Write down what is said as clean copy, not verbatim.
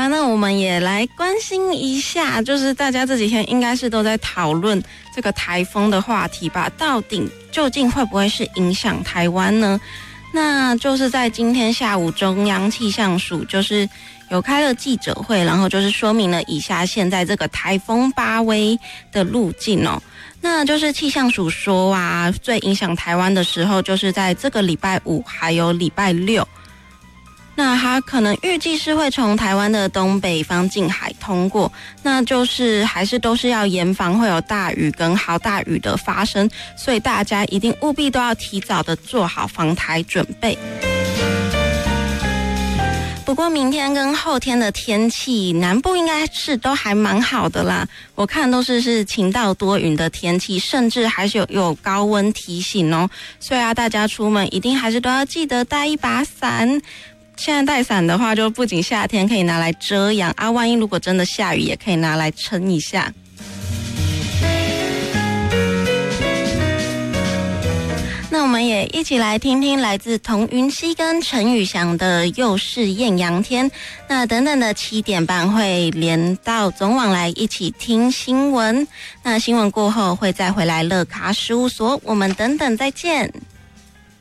啦，那我们也来关心一下，就是大家这几天应该是都在讨论这个台风的话题吧，到底究竟会不会是影响台湾呢？那就是在今天下午，中央气象署就是有开了记者会，然后就是说明了以下现在这个台风巴威的路径哦。那就是气象署说啊，最影响台湾的时候就是在这个礼拜5还有礼拜6。那它可能预计是会从台湾的东北方近海通过，那就是还是都是要严防会有大雨跟豪大雨的发生，所以大家一定务必都要提早的做好防台准备。不过明天跟后天的天气，南部应该是都还蛮好的啦。我看都是晴到多云的天气，甚至还是有高温提醒哦。所以啊，大家出门一定还是都要记得带一把伞。现在带伞的话，就不仅夏天可以拿来遮阳啊，万一如果真的下雨，也可以拿来撑一下。那我们也一起来听听来自童云熙跟陈宇翔的《又是艳阳天》。那等等的7点半会连到总网来一起听新闻。那新闻过后会再回来乐咖事务所，我们等等再见。